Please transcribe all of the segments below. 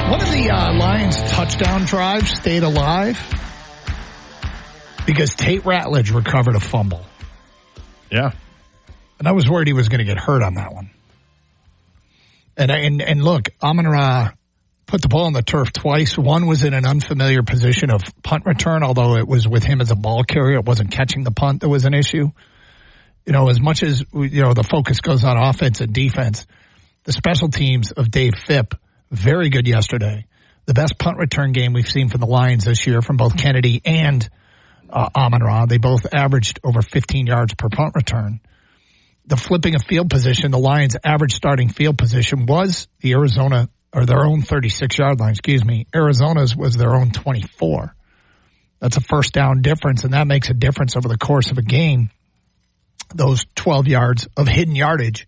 One of the Lions' touchdown drives stayed alive because Tate Ratledge recovered a fumble. Yeah. And I was worried he was going to get hurt on that one. And look, Amon-Ra put the ball on the turf twice. One was in an unfamiliar position of punt return, although it was with him as a ball carrier. It wasn't catching the punt that was an issue. You know, as much as, you know, the focus goes on offense and defense, the special teams of Dave Phipp, very good yesterday. The best punt return game we've seen from the Lions this year from both Kennedy and Amon-Ra. They both averaged over 15 yards per punt return. The flipping of field position, the Lions' average starting field position was the Arizona, or their own 36-yard line, Arizona's was their own 24. That's a first down difference, and that makes a difference over the course of a game. Those 12 yards of hidden yardage.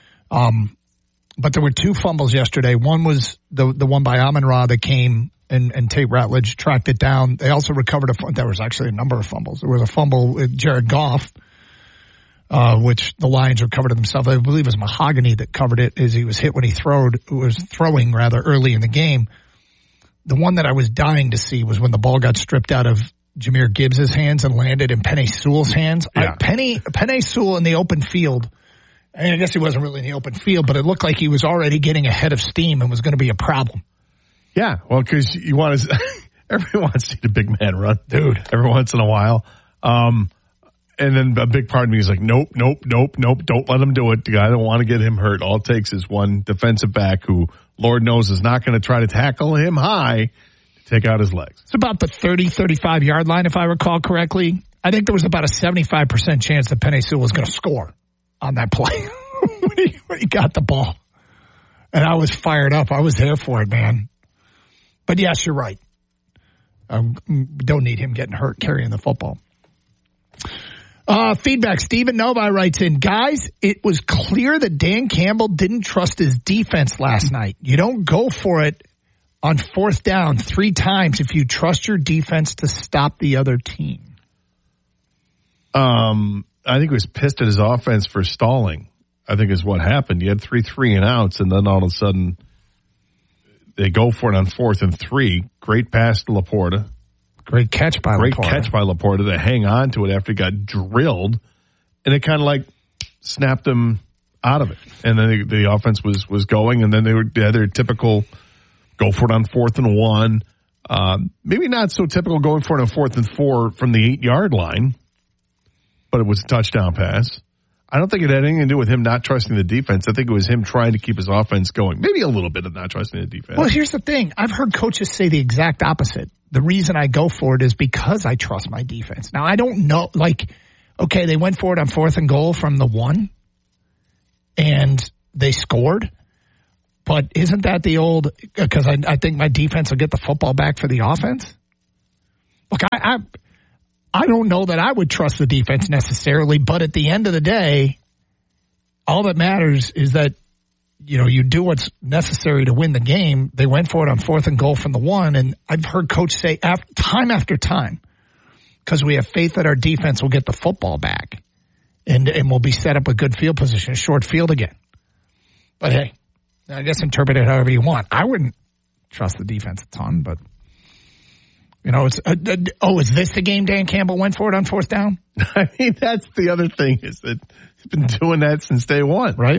But there were two fumbles yesterday. One was the one by Amon-Ra that came and Tate Ratledge tracked it down. They also recovered there was actually a number of fumbles. There was a fumble with Jared Goff, which the Lions recovered it themselves. I believe it was Mahogany that covered it as he was hit when he was throwing early in the game. The one that I was dying to see was when the ball got stripped out of Jahmyr Gibbs' hands and landed in Penei Sewell's hands. Yeah. Penei Sewell in the open field, I guess he wasn't really in the open field, but it looked like he was already getting ahead of steam and was going to be a problem. Yeah, well, because you want to, everyone wants to see the big man run, dude, every once in a while. And then a big part of me is like, nope, don't let him do it. I don't want to get him hurt. All it takes is one defensive back who, Lord knows, is not going to try to tackle him high to take out his legs. It's about the 30, 35-yard line, if I recall correctly. I think there was about a 75% chance that Penei Sewell was going to score on that play when he got the ball. And I was fired up. I was there for it, man. But yes, you're right. Don't need him getting hurt carrying the football. Feedback. Stephen Novi writes in, guys, it was clear that Dan Campbell didn't trust his defense last night. You don't go for it on fourth down 3 times if you trust your defense to stop the other team. I think he was pissed at his offense for stalling, I think is what happened. You had 3 3-and-outs, and then all of a sudden they go for it on 4th and 3. Great pass to Laporta. Great catch by Laporta. They hang on to it after he got drilled, and it kind of like snapped him out of it. And then the offense was going, and then they had their typical go for it on 4th and 1. Maybe not so typical going for it on 4th and 4 from the 8-yard line, but it was a touchdown pass. I don't think it had anything to do with him not trusting the defense. I think it was him trying to keep his offense going. Maybe a little bit of not trusting the defense. Well, here's the thing. I've heard coaches say the exact opposite. The reason I go for it is because I trust my defense. Now, I don't know, okay, they went for it on 4th and goal from the 1, and they scored. But isn't that the old, because I think my defense will get the football back for the offense? Look, I don't know that I would trust the defense necessarily, but at the end of the day, all that matters is that, you know, you do what's necessary to win the game. They went for it on 4th and goal from the 1, and I've heard coach say time after time, because we have faith that our defense will get the football back and we'll be set up a good field position, a short field again. But hey, I guess interpret it however you want. I wouldn't trust the defense a ton, but you know, it's is this the game Dan Campbell went for it on 4th down? I mean, that's the other thing, is that he's been doing that since day one. Right.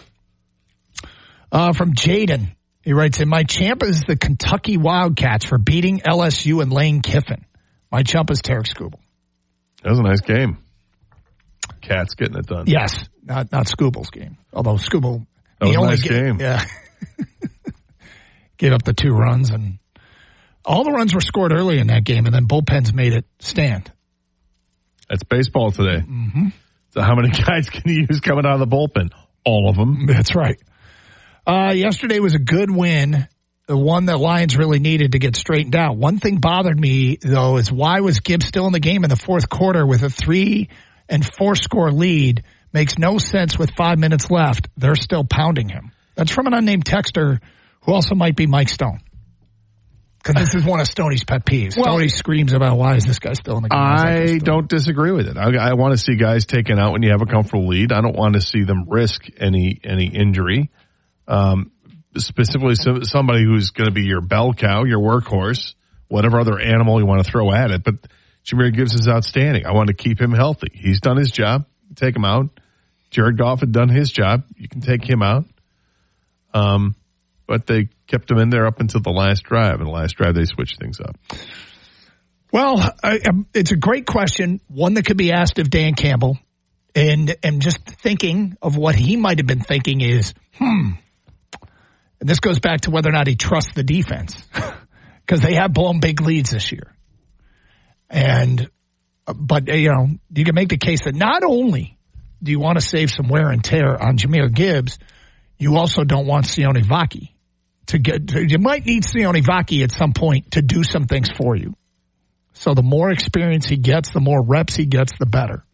From Jaden, he writes in, my champ is the Kentucky Wildcats for beating LSU and Lane Kiffin. My chump is Tarek Skubal. That was a nice game. Cats getting it done. Yes, not Skubal's game. Although Skubal, that was a nice game. Yeah, gave up the 2 runs, and all the runs were scored early in that game, and then bullpens made it stand. That's baseball today. Mm-hmm. So how many guys can you use coming out of the bullpen? All of them. That's right. Yesterday was a good win, the one that Lions really needed to get straightened out. One thing bothered me, though, is why was Gibbs still in the game in the 4th quarter with a 3 and 4 score lead? Makes no sense with 5 minutes left. They're still pounding him. That's from an unnamed texter who also might be Mike Stone. Because this is one of Stoney's pet peeves. Well, Stoney screams about, why is this guy still in the game? I don't disagree with it. I want to see guys taken out when you have a comfortable lead. I don't want to see them risk any injury. specifically somebody who's going to be your bell cow, your workhorse, whatever other animal you want to throw at it. But Jahmyr Gibbs is outstanding. I want to keep him healthy. He's done his job. Take him out. Jared Goff had done his job. You can take him out. But they kept him in there up until the last drive. And the last drive, they switched things up. Well, it's a great question, one that could be asked of Dan Campbell. And just thinking of what he might have been thinking is, and this goes back to whether or not he trusts the defense. Because they have blown big leads this year. But you can make the case that not only do you want to save some wear and tear on Jahmyr Gibbs, you also don't want Sione Vaki you might need Sione Vaki at some point to do some things for you. So the more experience he gets, the more reps he gets, the better.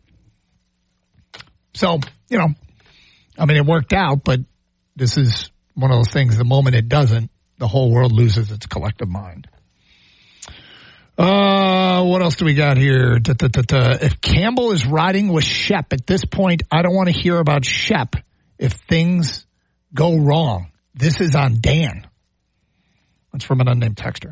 So, it worked out, but this is one of those things, the moment it doesn't, the whole world loses its collective mind. What else do we got here? If Campbell is riding with Shep at this point, I don't want to hear about Shep if things go wrong. This is on Dan. That's from an unnamed texter.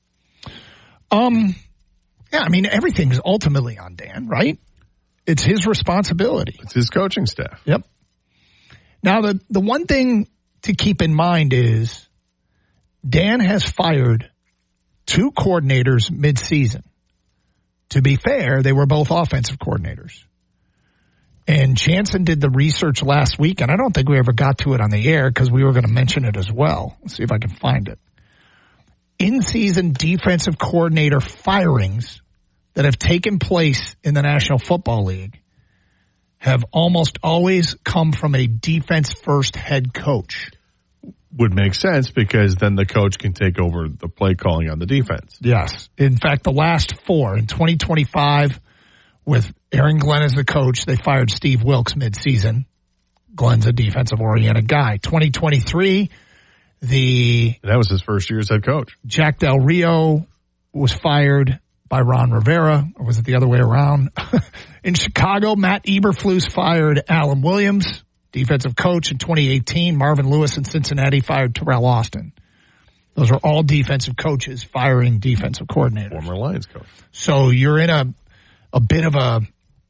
Everything's ultimately on Dan, right? It's his responsibility. It's his coaching staff. Yep. Now, the one thing to keep in mind is Dan has fired 2 coordinators mid-season. To be fair, they were both offensive coordinators. And Jansen did the research last week, and I don't think we ever got to it on the air because we were going to mention it as well. Let's see if I can find it. In-season defensive coordinator firings that have taken place in the National Football League have almost always come from a defense-first head coach. Would make sense because then the coach can take over the play calling on the defense. Yes. In fact, the last 4 in 2025 with Aaron Glenn as the coach, they fired Steve Wilkes mid-season. Glenn's a defensive-oriented guy. 2023, that was his first year as head coach. Jack Del Rio was fired by Ron Rivera, or was it the other way around? In Chicago, Matt Eberflus fired Alan Williams, defensive coach. In 2018, Marvin Lewis in Cincinnati fired Terrell Austin. Those are all defensive coaches firing defensive coordinators. Former Lions coach. So you're in a bit of a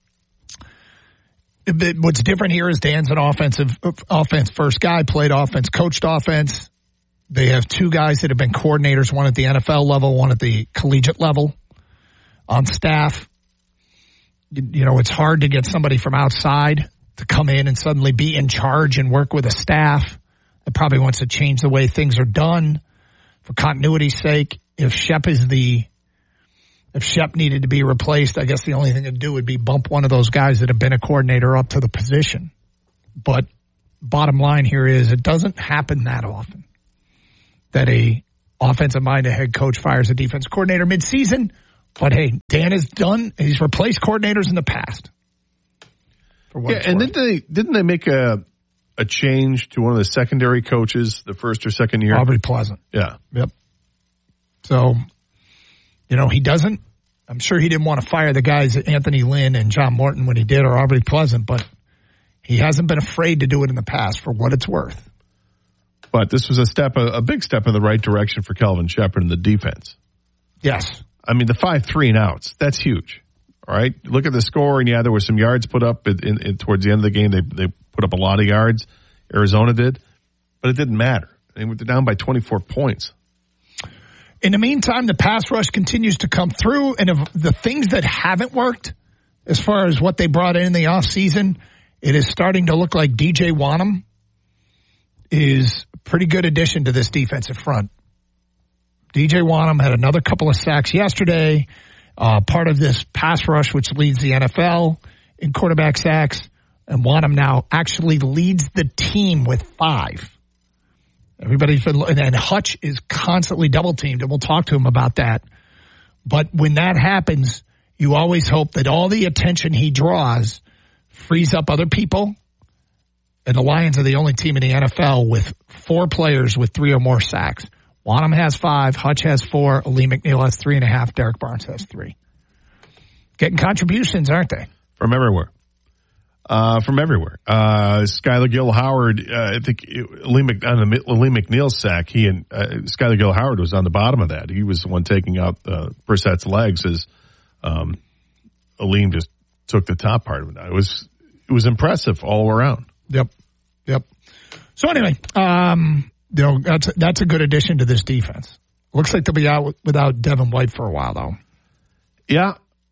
– what's different here is Dan's an offense first guy, played offense, coached offense. They have 2 guys that have been coordinators, one at the NFL level, one at the collegiate level on staff. It's hard to get somebody from outside to come in and suddenly be in charge and work with a staff that probably wants to change the way things are done for continuity's sake. If Shep needed to be replaced, I guess the only thing to do would be bump one of those guys that have been a coordinator up to the position. But bottom line here is it doesn't happen that often that a offensive-minded head coach fires a defense coordinator mid-season. But, hey, Dan has he's replaced coordinators in the past. And didn't they make a change to one of the secondary coaches the first or second year? Aubrey Pleasant. Yeah. Yep. So, he doesn't. I'm sure he didn't want to fire the guys Anthony Lynn and John Morton when he did, or Aubrey Pleasant, but he hasn't been afraid to do it in the past for what it's worth. But this was a big step in the right direction for Kelvin Shepherd in the defense. Yes. I mean, the 5 3-and-outs, that's huge. All right. Look at the score, and there were some yards put up towards the end of the game. They put up a lot of yards. Arizona did, but it didn't matter. They were down by 24 points. In the meantime, the pass rush continues to come through, and of the things that haven't worked, as far as what they brought in the offseason, it is starting to look like DJ Wonnum is a pretty good addition to this defensive front. DJ Wonnum had another couple of sacks yesterday, part of this pass rush, which leads the NFL in quarterback sacks, and Wonnum now actually leads the team with 5. Everybody's been, and Hutch is constantly double teamed, and we'll talk to him about that. But when that happens, you always hope that all the attention he draws frees up other people. And the Lions are the only team in the NFL with 4 players with 3 or more sacks. Wonnum has 5, Hutch has 4, Ali McNeil has 3.5, Derek Barnes has 3. Getting contributions, aren't they? From everywhere. from everywhere. Skylar Gill-Howard, I think Lee McNeil's sack, he and Skylar Gill-Howard was on the bottom of that. He was the one taking out Brissett's legs as Aleem just took the top part of it. It was impressive all around. Yep. So anyway, that's a good addition to this defense. Looks like they'll be out without Devin White for a while, though. Yeah.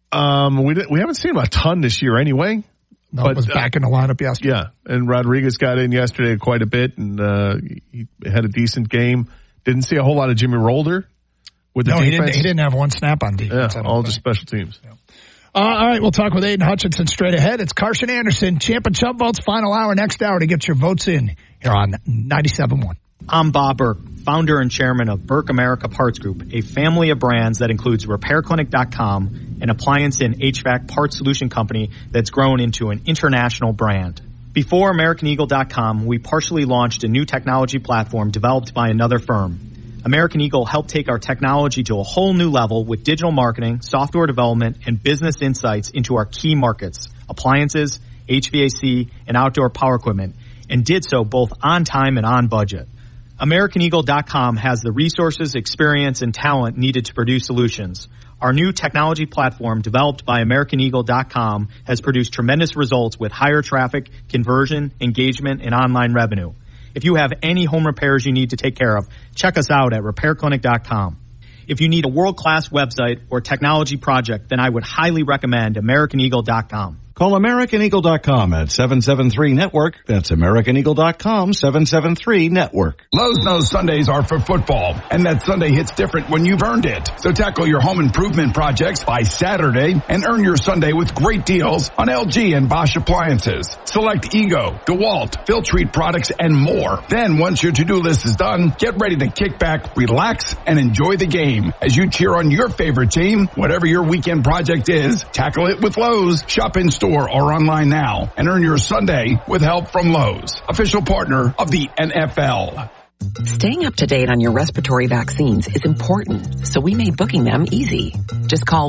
We haven't seen him a ton this year anyway. No, but was back in the lineup yesterday. Yeah, and Rodriguez got in yesterday quite a bit, and he had a decent game. Didn't see a whole lot of Jimmy Rolder with the defense. He didn't have one snap on defense. Yeah, all just special teams. Yeah. All right, we'll talk with Aiden Hutchinson straight ahead. It's Carson Anderson, Champ and Chump Votes, final hour, next hour to get your votes in here on 97.1. I'm Bob Burke, founder and chairman of Burke America Parts Group, a family of brands that includes RepairClinic.com, an appliance and HVAC parts solution company that's grown into an international brand. Before AmericanEagle.com, we partially launched a new technology platform developed by another firm. American Eagle helped take our technology to a whole new level with digital marketing, software development, and business insights into our key markets, appliances, HVAC, and outdoor power equipment, and did so both on time and on budget. AmericanEagle.com has the resources, experience, and talent needed to produce solutions. Our new technology platform, developed by AmericanEagle.com, has produced tremendous results with higher traffic, conversion, engagement, and online revenue. If you have any home repairs you need to take care of, check us out at RepairClinic.com. If you need a world-class website or technology project, then I would highly recommend AmericanEagle.com. Call AmericanEagle.com at 773-NETWORK. That's AmericanEagle.com, 773-NETWORK. Lowe's knows Sundays are for football, and that Sunday hits different when you've earned it. So tackle your home improvement projects by Saturday and earn your Sunday with great deals on LG and Bosch appliances. Select Ego, DeWalt, Filtrete products, and more. Then, once your to-do list is done, get ready to kick back, relax, and enjoy the game as you cheer on your favorite team. Whatever your weekend project is, tackle it with Lowe's. Shop in store or online now and earn your Sunday with help from Lowe's, official partner of the NFL. Staying up to date on your respiratory vaccines is important, so we made booking them easy. Just call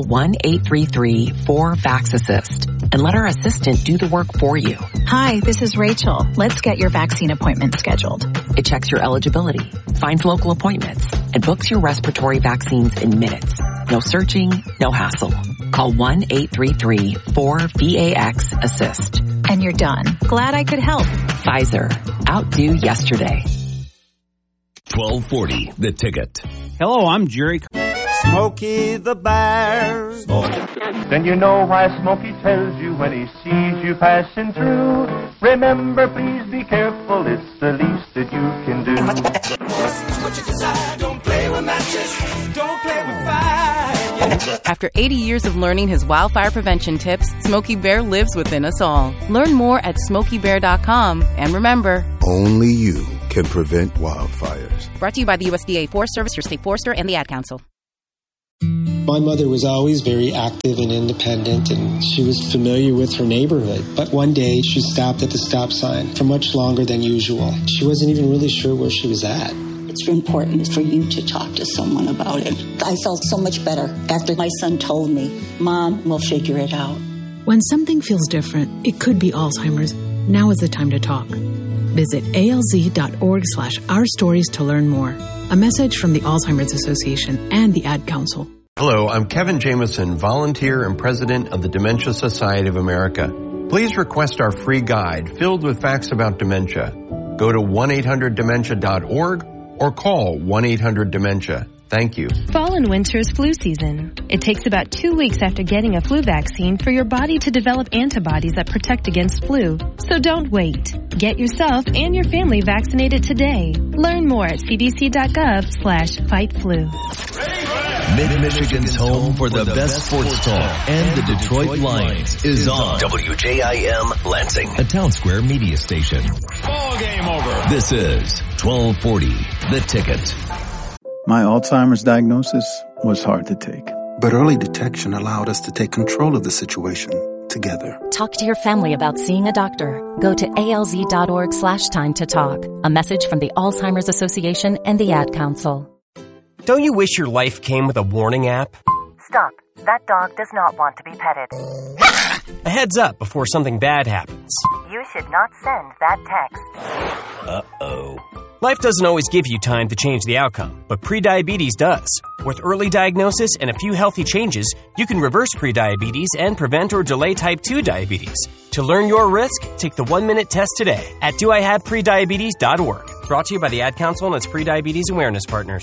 1-833-4VAX-ASSIST and let our assistant do the work for you. Hi, this is Rachel. Let's get your vaccine appointment scheduled. It checks your eligibility, finds local appointments, and books your respiratory vaccines in minutes. No searching, no hassle. Call 1-833-4VAX-ASSIST. And you're done. Glad I could help. Pfizer. Outdo yesterday. 1240, The Ticket. Hello, I'm Jerry. Smokey the Bear. Then you know why Smokey tells you when he sees you passing through. Remember, please be careful, it's the least that you can do. Don't play with matches, don't play with fire. After 80 years of learning his wildfire prevention tips, Smokey Bear lives within us all. Learn more at SmokeyBear.com. And remember, only you can prevent wildfires. Brought to you by the USDA Forest Service, your state forester, and the Ad Council. My mother was always very active and independent, and she was familiar with her neighborhood. But one day, she stopped at the stop sign for much longer than usual. She wasn't even really sure where she was at. It's important for you to talk to someone about it. I felt so much better after my son told me, Mom, we'll figure it out. When something feels different, it could be Alzheimer's. Now is the time to talk. Visit alz.org/ourstories to learn more. A message from the Alzheimer's Association and the Ad Council. Hello, I'm Kevin Jameson, volunteer and president of the Dementia Society of America. Please request our free guide filled with facts about dementia. Go to 1-800-DEMENTIA.org or call 1-800-DEMENTIA. Thank you. Fall and winter is flu season. It takes about 2 weeks after getting a flu vaccine for your body to develop antibodies that protect against flu. So don't wait. Get yourself and your family vaccinated today. Learn more at cdc.gov/fightflu. Mid-Michigan's home for the best sports talk and the Detroit Lions is on WJIM Lansing, a Town Square media station. Ball game over. This is 1240, The Ticket. My Alzheimer's diagnosis was hard to take. But early detection allowed us to take control of the situation together. Talk to your family about seeing a doctor. Go to alz.org/time to talk. A message from the Alzheimer's Association and the Ad Council. Don't you wish your life came with a warning app? Stop. That dog does not want to be petted. A heads up before something bad happens. You should not send that text. Uh-oh. Life doesn't always give you time to change the outcome, but prediabetes does. With early diagnosis and a few healthy changes, you can reverse prediabetes and prevent or delay type 2 diabetes. To learn your risk, take the 1-minute test today at doihaveprediabetes.org. Brought to you by the Ad Council and its prediabetes awareness partners.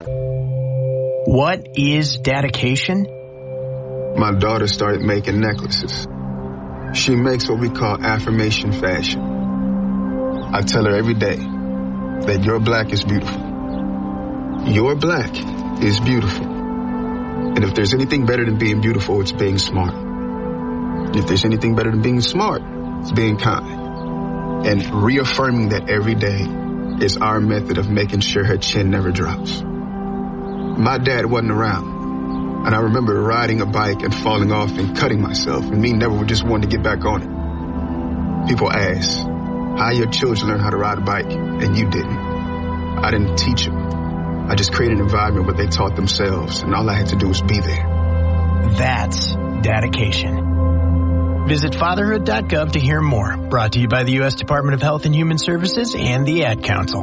What is dedication? My daughter started making necklaces. She makes what we call affirmation fashion. I tell her every day that your black is beautiful. Your black is beautiful. And if there's anything better than being beautiful, it's being smart. And if there's anything better than being smart, it's being kind. And reaffirming that every day is our method of making sure her chin never drops. My dad wasn't around, and I remember riding a bike and falling off and cutting myself, and me never just wanting to get back on it. People ask, how your children learn how to ride a bike, and you didn't. I didn't teach them. I just created an environment where they taught themselves, and all I had to do was be there. That's dedication. Visit fatherhood.gov to hear more. Brought to you by the U.S. Department of Health and Human Services and the Ad Council.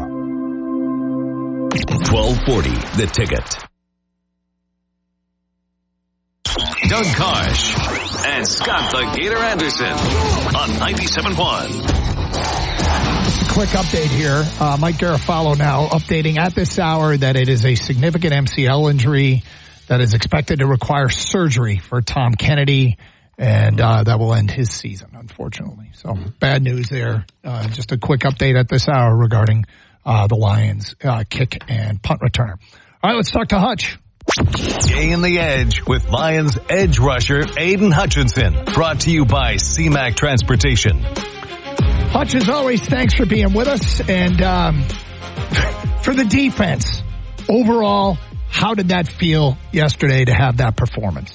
1240, The Ticket. Doug Karsh and Scott the Gator Anderson on 97.1. Quick update here. Mike Garafalo now updating at this hour that it is a significant MCL injury that is expected to require surgery for Tom Kennedy, and that will end his season, unfortunately. So bad news there. Just a quick update at this hour regarding the Lions kick and punt returner. All right, let's talk to Hutch. Stay in the edge with Lions edge rusher Aiden Hutchinson. Brought to you by CMAC Transportation. Hutch, as always, thanks for being with us. And for the defense, overall, how did that feel yesterday to have that performance?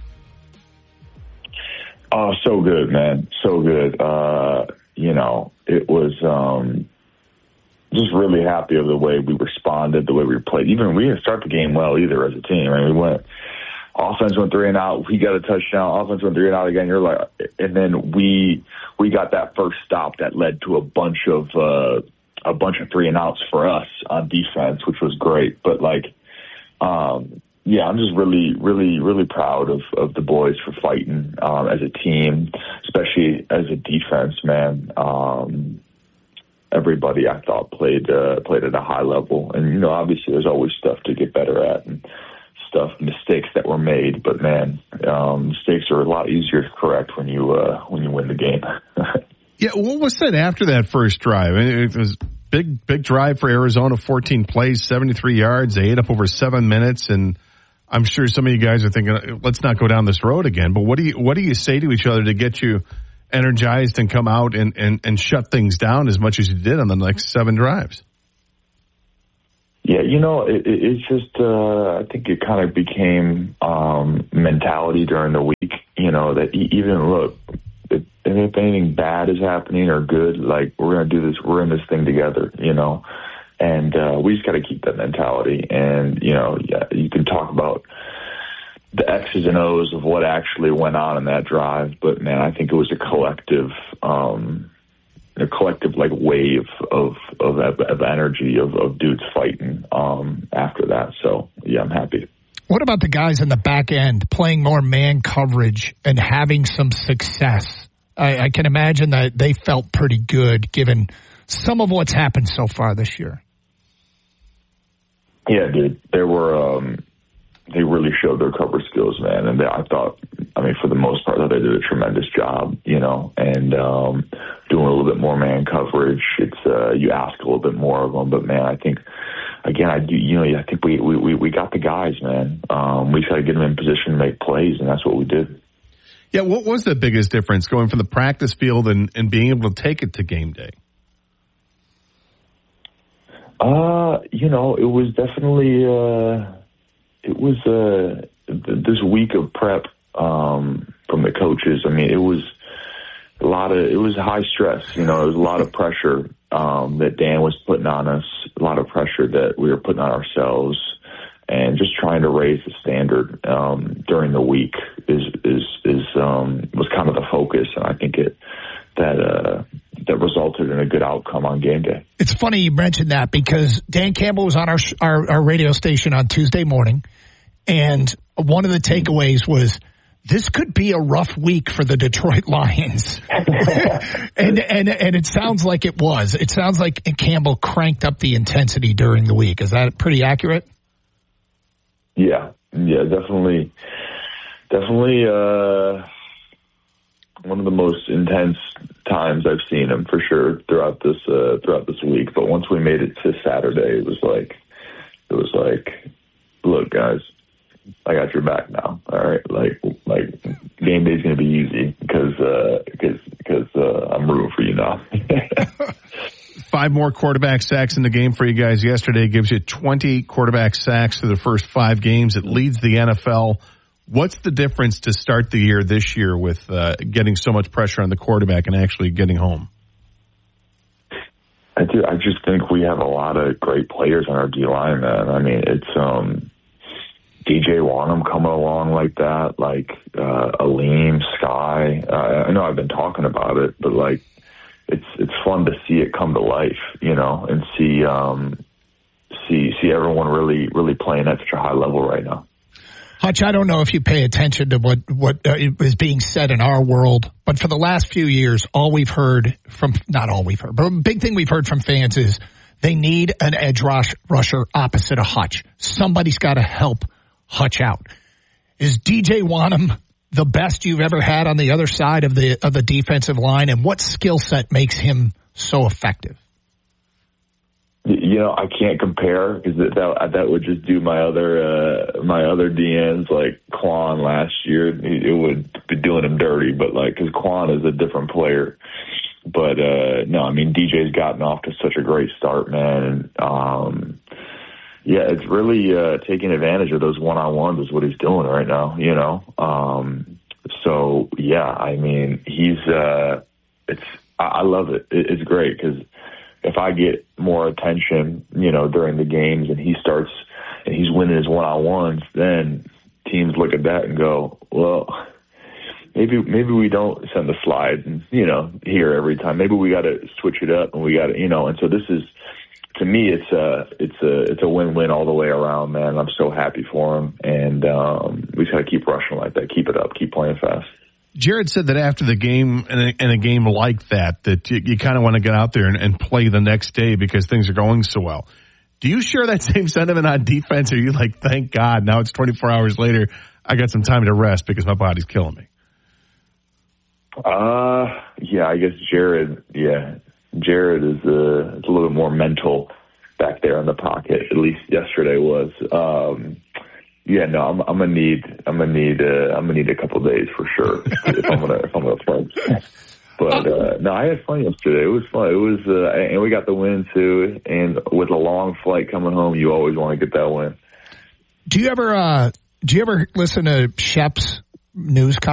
Oh, so good, man. So good. It was just really happy of the way we responded, the way we played. Even we didn't start the game well either as a team. I mean, offense went 3 and out. We got a touchdown. Offense went 3 and out again. And then we got that first stop that led to a bunch of 3 and outs for us on defense, which was great. But I'm just really, really, really proud of the boys for fighting as a team, especially as a defense, man. Everybody I thought played at a high level, and obviously there's always stuff to get better at and mistakes that were made. But man, mistakes are a lot easier to correct when you win the game. Yeah, what was said after that first drive? I mean, it was big drive for Arizona, 14 plays, 73 yards. They ate up over 7 minutes, and I'm sure some of you guys are thinking, let's not go down this road again. But what do you say to each other to get you energized and come out and shut things down as much as you did on the next 7 drives? Yeah, it's just I think it kind of became mentality during the week. That even look, if anything bad is happening or good, we're gonna do this. We're in this thing together. And we just got to keep that mentality. And you can talk about the X's and O's of what actually went on in that drive, but man, I think it was a collective wave of energy of dudes fighting after that. So yeah, I'm happy. What about the guys in the back end playing more man coverage and having some success? I can imagine that they felt pretty good given some of what's happened so far this year. Yeah, dude, they really showed their cover skills, man. And I thought, for the most part, that they did a tremendous job, and doing a little bit more man coverage. It's, you ask a little bit more of them, but man, I think, again, I think we got the guys, man. We just got to get them in position to make plays, and that's what we did. Yeah. What was the biggest difference going from the practice field and being able to take it to game day? It was definitely, this week of prep, from the coaches. It was it was high stress, there was a lot of pressure, that Dan was putting on us, a lot of pressure that we were putting on ourselves. and just trying to raise the standard during the week was kind of the focus, and I think that resulted in a good outcome on game day. It's funny you mentioned that because Dan Campbell was on our radio station on Tuesday morning, and one of the takeaways was this could be a rough week for the Detroit Lions. and it sounds like it was. It sounds like Campbell cranked up the intensity during the week. Is that pretty accurate? Yeah, definitely one of the most intense times I've seen him for sure throughout this week. But once we made it to Saturday, it was like, look, guys, I got your back now. All right, like game day's gonna be easy because I'm rooting for you now. 5 more quarterback sacks in the game for you guys yesterday. Gives you 20 quarterback sacks through the first 5 games. It leads the NFL. What's the difference to start the year this year with getting so much pressure on the quarterback and actually getting home? I just think we have a lot of great players on our D-line, man. I mean, it's DJ Wanham coming along like that, like Aleem, Sky. I know I've been talking about it, but like it's fun to see it come to life, you know, and see everyone really playing at such a high level right now. Hutch, I don't know if you pay attention to what is being said in our world, but for the last few years, but a big thing we've heard from fans is they need an edge rusher opposite of Hutch. Somebody's got to help Hutch out. Is DJ Wanham the best you've ever had on the other side of the defensive line, and what skill set makes him so effective? You know, I can't compare because that would just do my other DNs like Quan last year. It would be doing him dirty, but like because Quan is a different player. But no, I mean DJ's gotten off to such a great start, man. Yeah, it's really taking advantage of those one-on-ones is what he's doing right now, you know. So yeah, I mean I love it. It's great because if I get more attention, you know, during the games and he's winning his one-on-ones, then teams look at that and go, well, maybe we don't send the slide, you know, here every time. Maybe we got to switch it up and we got to, you know, and so this is, to me, it's a win-win all the way around, man. I'm so happy for him, and we just got to keep rushing like that, keep it up, keep playing fast. Jared said that after the game, in a game like that you kind of want to get out there and play the next day because things are going so well. Do you share that same sentiment on defense, or are you like, thank God, now it's 24 hours later, I got some time to rest because my body's killing me? Yeah, I guess Jared is a little bit more mental back there in the pocket. At least yesterday was. Yeah, no, I'm gonna need a couple of days for sure if I'm gonna play. But no, I had fun yesterday. It was fun. It was, and we got the win too. And with a long flight coming home, you always want to get that win. Do you ever listen to Shep's news